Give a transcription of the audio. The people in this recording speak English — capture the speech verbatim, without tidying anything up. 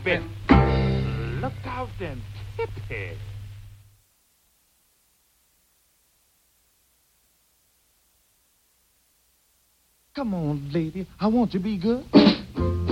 bit. Look out and tip it. Come on, lady. I want to be good.